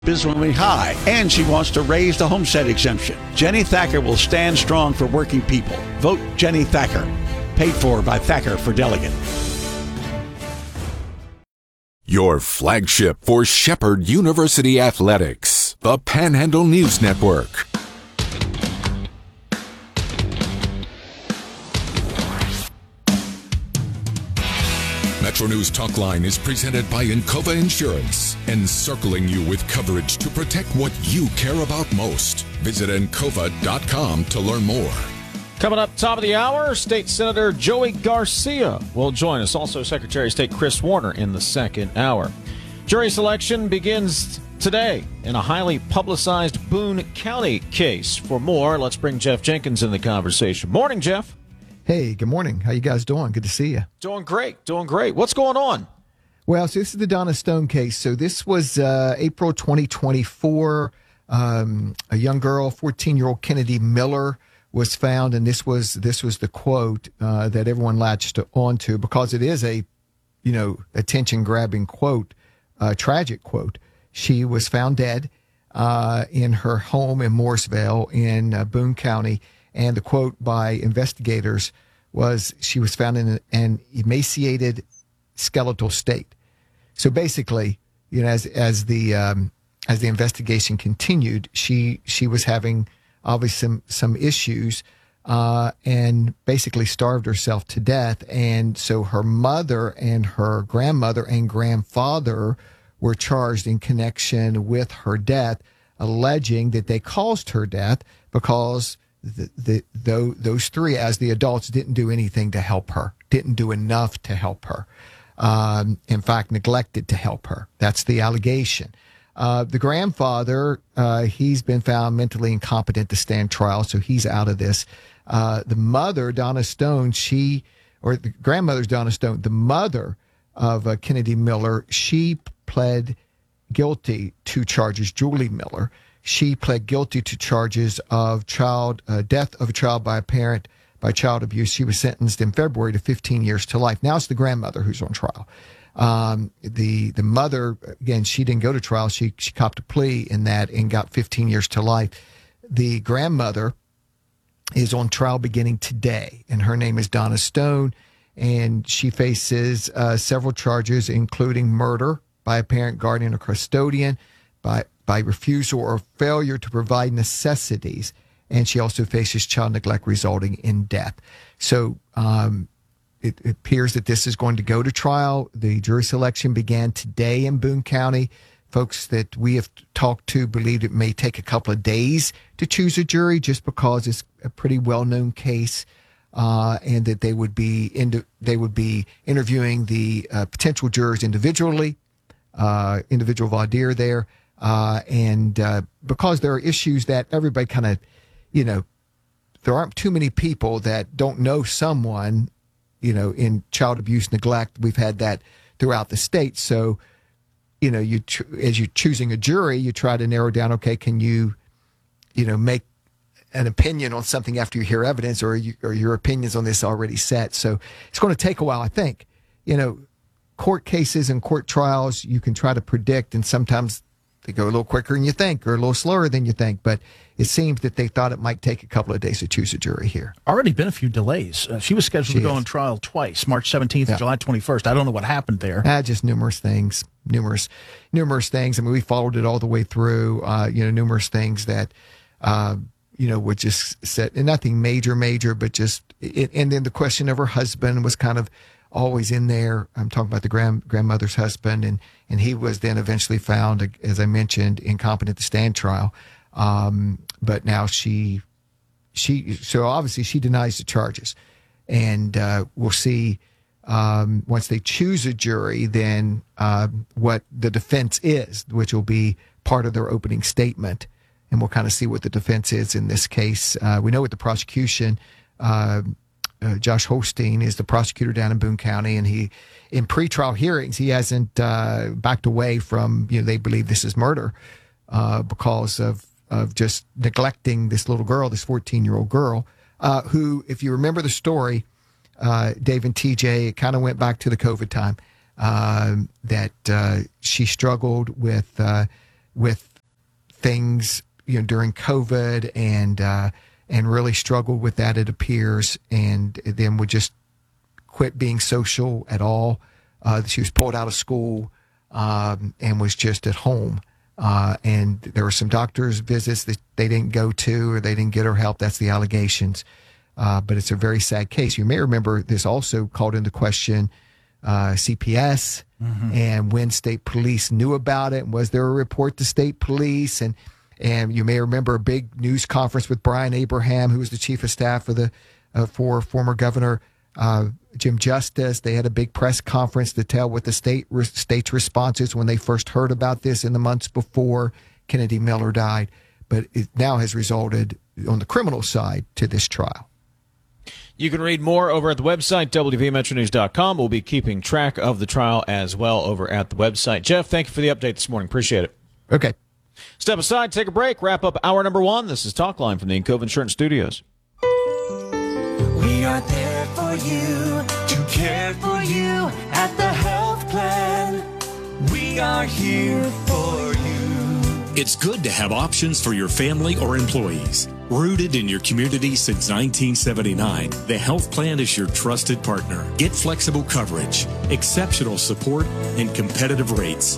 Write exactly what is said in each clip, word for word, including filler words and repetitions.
Abysmally high, and she wants to raise the homestead exemption. Jenny Thacker will stand strong for working people. Vote Jenny Thacker. Paid for by Thacker for Delegate. Your flagship for Shepherd University Athletics, the Panhandle News Network. Metro News Talkline is presented by Encova Insurance, encircling you with coverage to protect what you care about most. Visit encova dot com to learn more. Coming up top of the hour, State Senator Joey Garcia will join us. Also, Secretary of State Chris Warner in the second hour. Jury selection begins today in a highly publicized Boone County case. For more, let's bring Jeff Jenkins in the conversation. Morning, Jeff. Hey, good morning. How you guys doing? Good to see you. Doing great. Doing great. What's going on? Well, so this is the Donna Stone case. So this was uh, April twenty twenty-four. Um, a young girl, fourteen-year-old Kennedy Miller, was found, and this was this was the quote uh, that everyone latched onto because it is a, you know, attention-grabbing quote, a tragic quote. She was found dead uh, in her home in Mooresville in uh, Boone County. And the quote by investigators was she was found in an emaciated skeletal state. So basically, you know, as as the um, as the investigation continued, she she was having obviously some some issues uh, and basically starved herself to death. And so her mother and her grandmother and grandfather were charged in connection with her death, alleging that they caused her death because The, the, the, those three, as the adults, didn't do anything to help her, didn't do enough to help her. Um, in fact, neglected to help her. That's the allegation. Uh, the grandfather, uh, he's been found mentally incompetent to stand trial, so he's out of this. Uh, the mother, Donna Stone, she, or the grandmother's Donna Stone, the mother of uh, Kennedy Miller, she pled guilty to charges. Julie Miller. She pled guilty to charges of child uh, death of a child by a parent by child abuse. She was sentenced in February to fifteen years to life. Now it's the grandmother who's on trial. Um, the the mother, again, she didn't go to trial. She she copped a plea in that and got fifteen years to life. The grandmother is on trial beginning today, and her name is Donna Stone, and she faces uh, several charges, including murder by a parent, guardian, or custodian, by by refusal or failure to provide necessities. And she also faces child neglect resulting in death. So um, it, it appears that this is going to go to trial. The jury selection began today in Boone County. Folks that we have talked to believe it may take a couple of days to choose a jury just because it's a pretty well-known case, uh, and that they would be into, they would be interviewing the uh, potential jurors individually, uh, individual voir dire there. Uh, and uh, because there are issues that everybody kind of, you know, there aren't too many people that don't know someone, you know, in child abuse, neglect. We've had that throughout the state. So, you know, you ch- as you're choosing a jury, you try to narrow down, okay, can you, you know, make an opinion on something after you hear evidence, or, you, or your opinion's on this already set. So it's going to take a while, I think. You know, court cases and court trials, you can try to predict, and sometimes they go a little quicker than you think or a little slower than you think. But it seems that they thought it might take a couple of days to choose a jury here. Already been a few delays. Uh, she was scheduled she to go is. on trial twice, March seventeenth yeah. and July twenty-first. I don't know what happened there. Ah, just numerous things, numerous, numerous things. I mean, we followed it all the way through, uh, you know, numerous things that, uh, you know, would just set, and nothing major, major, but just, it, and then the question of her husband was kind of always in there. I'm talking about the grand, grandmother's husband, and, and he was then eventually found, as I mentioned, incompetent to stand trial. Um, but now she, she, so obviously she denies the charges, and uh, we'll see um, once they choose a jury, then uh, what the defense is, which will be part of their opening statement, and we'll kind of see what the defense is in this case. Uh, we know what the prosecution. Uh, Uh, Josh Holstein is the prosecutor down in Boone County, and he, in pretrial hearings, he hasn't uh, backed away from, you know, they believe this is murder uh, because of, of just neglecting this little girl, this fourteen-year-old girl, uh, who, if you remember the story, uh, Dave and T J, it kind of went back to the COVID time, uh, that uh, she struggled with uh, with things, you know, during COVID and uh, and really struggled with that, it appears, and then would just quit being social at all. Uh, she was pulled out of school um, and was just at home. Uh, and there were some doctor's visits that they didn't go to, or they didn't get her help. That's the allegations. Uh, but it's a very sad case. You may remember this also called into question uh, C P S mm-hmm. and when state police knew about it. And was there a report to state police? And and you may remember a big news conference with Brian Abraham, who was the chief of staff of the uh, for former Governor uh, Jim Justice. They had a big press conference to tell what the state re- state's responses when they first heard about this in the months before Kennedy Miller died. But it now has resulted on the criminal side to this trial. You can read more over at the website, W V Metro News dot com. We'll be keeping track of the trial as well over at the website. Jeff, thank you for the update this morning. Appreciate it. Okay. Step aside, take a break, wrap up hour number one. This is Talkline from the Encova Insurance Studios. We are there for you, to care for you at the health plan. We are here for you. It's good to have options for your family or employees. Rooted in your community since nineteen seventy-nine, the health plan is your trusted partner. Get flexible coverage, exceptional support, and competitive rates.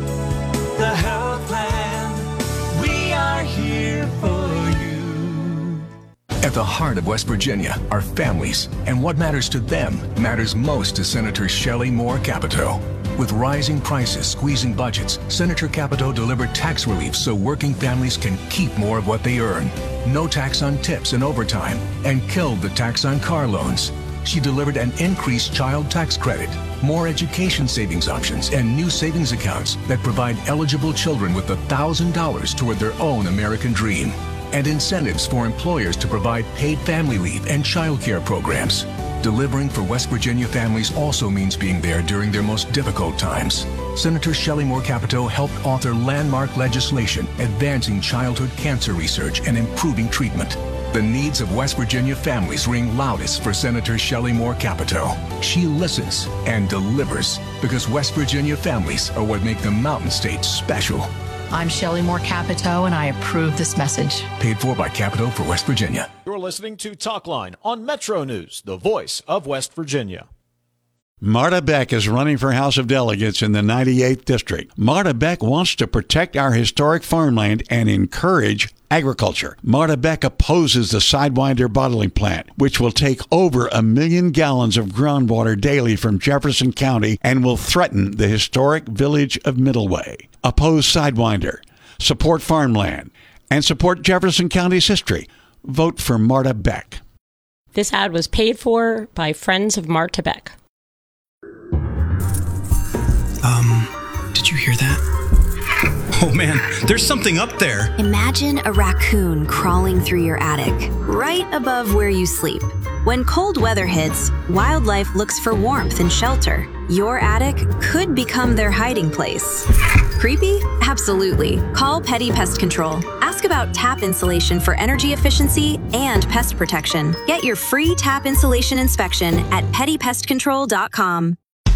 The health plan, we are here for you. At the heart of West Virginia are families, and what matters to them matters most to Senator Shelley Moore Capito. With rising prices squeezing budgets, Senator Capito delivered tax relief so working families can keep more of what they earn. No tax on tips and overtime, and killed the tax on car loans. She delivered an increased child tax credit, more education savings options, and new savings accounts that provide eligible children with one thousand dollars toward their own American dream, and incentives for employers to provide paid family leave and child care programs. Delivering for West Virginia families also means being there during their most difficult times. Senator Shelley Moore Capito helped author landmark legislation advancing childhood cancer research and improving treatment. The needs of West Virginia families ring loudest for Senator Shelley Moore Capito. She listens and delivers because West Virginia families are what make the Mountain State special. I'm Shelley Moore Capito, and I approve this message. Paid for by Capito for West Virginia. You're listening to Talkline on Metro News, the voice of West Virginia. Marta Beck is running for House of Delegates in the ninety-eighth District. Marta Beck wants to protect our historic farmland and encourage agriculture. Marta Beck opposes the Sidewinder bottling plant, which will take over a million gallons of groundwater daily from Jefferson County and will threaten the historic village of Middleway. Oppose Sidewinder, support farmland, and support Jefferson County's history. Vote for Marta Beck. This ad was paid for by Friends of Marta Beck. Um, did you hear that? Oh man, there's something up there. Imagine a raccoon crawling through your attic, right above where you sleep. When cold weather hits, wildlife looks for warmth and shelter. Your attic could become their hiding place. Creepy? Absolutely. Call Petty Pest Control. Ask about tap insulation for energy efficiency and pest protection. Get your free tap insulation inspection at petty pest control dot com.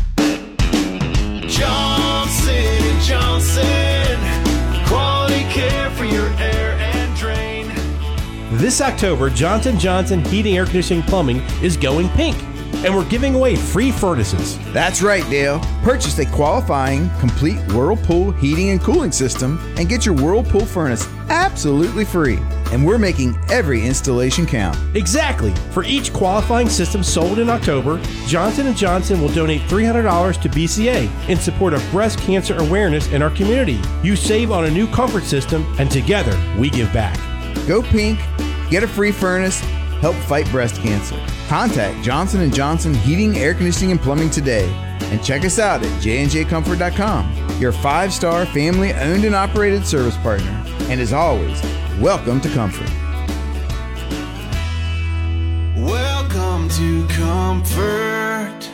Johnson and Johnson, quality care for your air and drain. This October, Johnson and Johnson Heating, Air Conditioning, Plumbing is going pink, and we're giving away free furnaces. That's right, Dale. Purchase a qualifying, complete Whirlpool heating and cooling system and get your Whirlpool furnace absolutely free. And we're making every installation count. Exactly. For each qualifying system sold in October, Johnson and Johnson will donate three hundred dollars to B C A in support of breast cancer awareness in our community. You save on a new comfort system, and together we give back. Go pink, get a free furnace, help fight breast cancer. Contact Johnson and Johnson Heating, Air Conditioning, and Plumbing today. And check us out at j and j comfort dot com, your five-star family-owned and operated service partner. And as always, welcome to Comfort. Welcome to Comfort.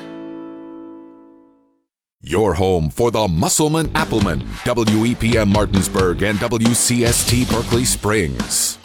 Your home for the Musselman Appleman, W E P M Martinsburg and W C S T Berkeley Springs.